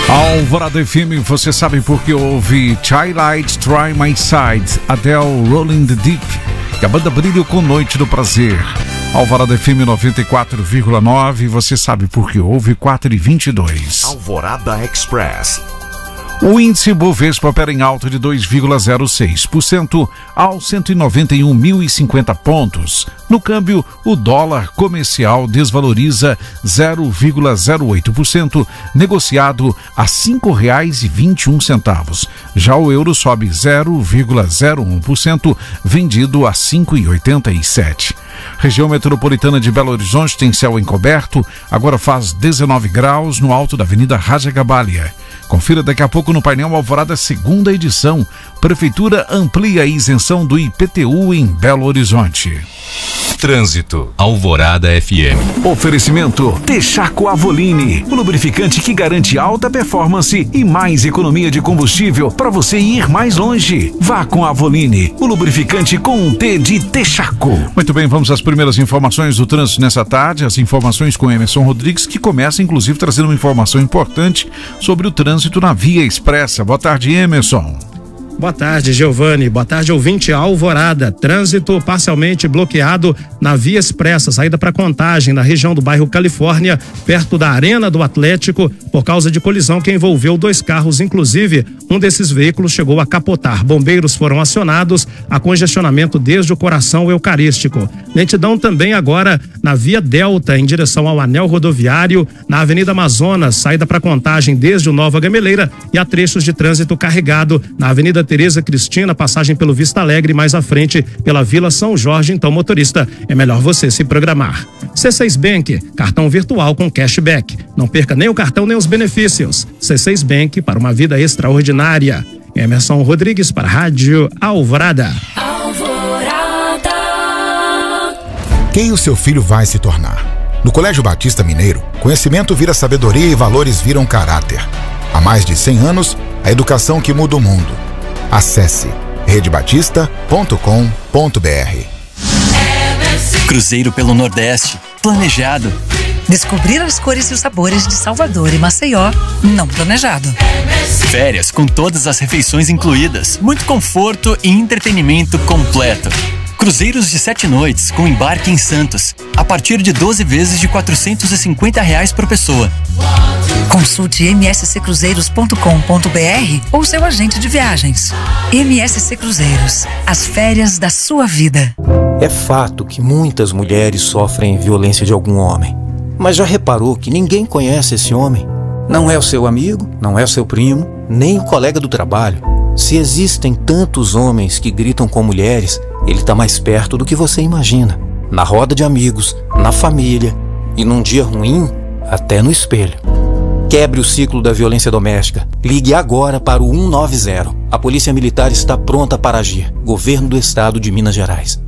Alvorada FM, você sabe por que houve Twilight Try My Side, Adele Rolling the Deep, e a banda Brilho com Noite do Prazer. Alvorada FM 94,9, você sabe por que houve 4h22. Alvorada Express. O índice Bovespa opera em alta de 2,06% aos 191.050 pontos. No câmbio, o dólar comercial desvaloriza 0,08%, negociado a R$ 5,21. Já o euro sobe 0,01%, vendido a R$ 5,87. Região metropolitana de Belo Horizonte tem céu encoberto, agora faz 19 graus no alto da Avenida Raja Gabalia. Confira daqui a pouco no painel Alvorada, segunda edição. Prefeitura amplia a isenção do IPTU em Belo Horizonte. Trânsito, Alvorada FM. Oferecimento Texaco Avoline, o lubrificante que garante alta performance e mais economia de combustível para você ir mais longe. Vá com a Avoline, o lubrificante com um T de Texaco. Muito bem, vamos às primeiras informações do trânsito nessa tarde. As informações com Emerson Rodrigues, que começa inclusive trazendo uma informação importante sobre o trânsito na Via Expressa. Boa tarde, Emerson. Boa tarde, Giovanni. Boa tarde, ouvinte Alvorada. Trânsito parcialmente bloqueado na Via Expressa, saída para Contagem, na região do bairro Califórnia, perto da Arena do Atlético, por causa de colisão que envolveu dois carros. Inclusive, um desses veículos chegou a capotar. Bombeiros foram acionados, há congestionamento desde o Coração Eucarístico. Lentidão também agora na Via Delta, em direção ao anel rodoviário, na Avenida Amazonas, saída para Contagem desde o Nova Gameleira, e há trechos de trânsito carregado na Avenida Tereza Cristina, passagem pelo Vista Alegre, mais à frente pela Vila São Jorge. Então, motorista, é melhor você se programar. C6 Bank, cartão virtual com cashback. Não perca nem o cartão nem os benefícios. C6 Bank, para uma vida extraordinária. Emerson Rodrigues para a Rádio Alvorada. Alvorada. Quem o seu filho vai se tornar? No Colégio Batista Mineiro, conhecimento vira sabedoria e valores viram caráter. Há mais de 100 anos, a educação que muda o mundo. Acesse redebatista.com.br. Cruzeiro pelo Nordeste, planejado. Descobrir as cores e os sabores de Salvador e Maceió, não planejado. Férias com todas as refeições incluídas, muito conforto e entretenimento completo. Cruzeiros de 7 noites com embarque em Santos, a partir de 12 vezes de R$ 450 por pessoa. Consulte msccruzeiros.com.br ou seu agente de viagens. MSC Cruzeiros, as férias da sua vida. É fato que muitas mulheres sofrem violência de algum homem. Mas já reparou que ninguém conhece esse homem? Não é o seu amigo, não é o seu primo, nem o colega do trabalho. Se existem tantos homens que gritam com mulheres, ele está mais perto do que você imagina. Na roda de amigos, na família e num dia ruim, até no espelho. Quebre o ciclo da violência doméstica. Ligue agora para o 190. A Polícia Militar está pronta para agir. Governo do Estado de Minas Gerais.